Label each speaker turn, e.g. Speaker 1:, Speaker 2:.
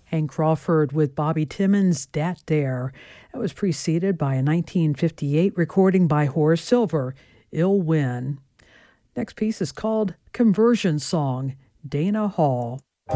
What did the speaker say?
Speaker 1: Hank Crawford with Bobby Timmons' Dat Dare. That was preceded by a 1958 recording by Horace Silver, Ill Win. Next piece is called Conversion Song, Dana Hall.